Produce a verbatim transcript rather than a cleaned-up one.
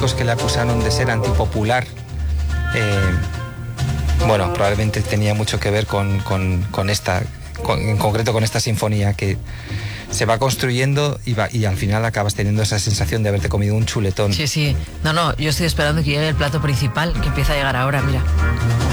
críticos que le acusaron de ser antipopular, eh, bueno, probablemente tenía mucho que ver con, con, con esta, con, en concreto con esta sinfonía que se va construyendo y, va, y al final acabas teniendo esa sensación de haberte comido un chuletón. Sí, sí. No, no, yo estoy esperando que llegue el plato principal, que empieza a llegar ahora, mira.